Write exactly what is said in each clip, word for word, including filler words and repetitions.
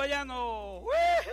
llano.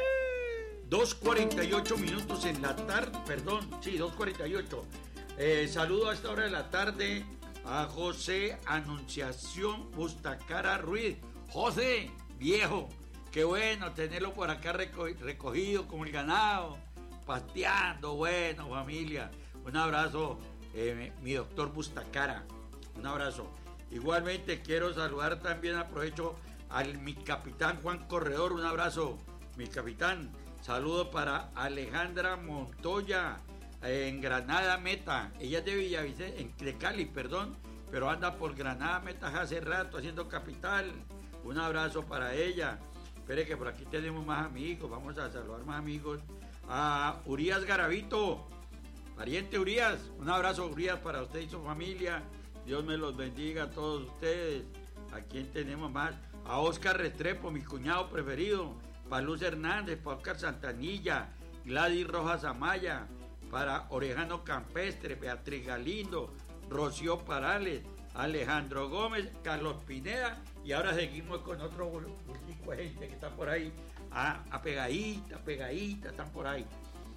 dos cuarenta y ocho minutos en la tarde, perdón, sí, dos cuarenta y ocho. Eh, saludo a esta hora de la tarde a José Anunciación Bustacara Ruiz. José, viejo, qué bueno tenerlo por acá reco recogido como el ganado, pasteando, bueno, familia. Un abrazo, eh, mi doctor Bustacara, un abrazo. Igualmente quiero saludar también, aprovecho, al mi capitán Juan Corredor, un abrazo, mi capitán. Saludo para Alejandra Montoya, en Granada Meta. Ella es de Villavicencio, de Cali, perdón, pero anda por Granada Meta hace rato haciendo capital. Un abrazo para ella. Espere que por aquí tenemos más amigos, vamos a saludar más amigos. A Urias Garavito, pariente Urias, un abrazo Urias para usted y su familia. Dios me los bendiga a todos ustedes. ¿A quién tenemos más? A Oscar Restrepo, mi cuñado preferido. Para Luz Hernández, para Oscar Santanilla, Gladys Rojas Amaya, para Orejano Campestre, Beatriz Galindo, Rocío Parales, Alejandro Gómez, Carlos Pineda, y ahora seguimos con otro bultico de gente que está por ahí, a, a pegadita, pegadita, están por ahí.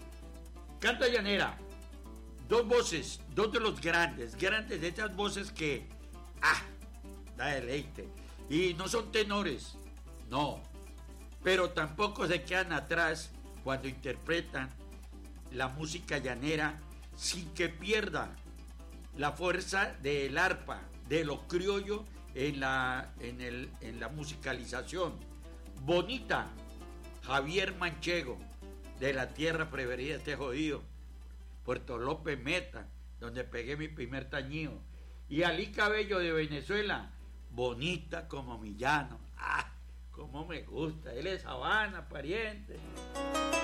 Canta llanera, dos voces, dos de los grandes, grandes de esas voces que, ah, da deleite, y no son tenores, no, pero tampoco se quedan atrás cuando interpretan la música llanera sin que pierda la fuerza del arpa, de lo criollo en la, en el, en la musicalización. Bonita, Javier Manchego, de la tierra preferida de este jodido, Puerto López Meta, donde pegué mi primer tañido. Y Ali Cabello de Venezuela, bonita como mi llano. ¡Ah! Como me gusta, él es Habana, pariente.